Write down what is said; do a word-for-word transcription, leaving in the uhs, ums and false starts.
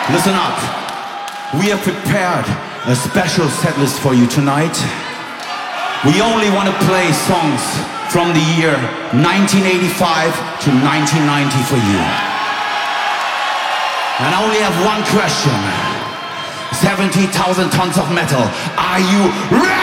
Listen up. We have prepared a special set list for you tonight. We only want to play songs from the year nineteen eighty-five to nineteen ninety for you. And I only have one question. seventy thousand tons of metal. Are you ready?